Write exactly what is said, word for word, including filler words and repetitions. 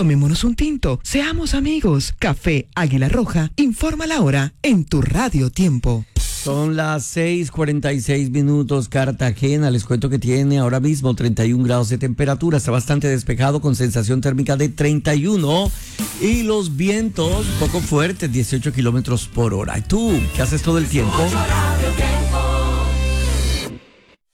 Tomémonos un tinto, seamos amigos. Café Águila Roja, informa la hora en tu Radio Tiempo. Son las seis cuarenta y seis minutos. Cartagena, les cuento que tiene ahora mismo treinta y un grados de temperatura. Está bastante despejado con sensación térmica de treinta y uno. Y los vientos poco fuertes, dieciocho kilómetros por hora. ¿Y tú qué haces todo el tiempo?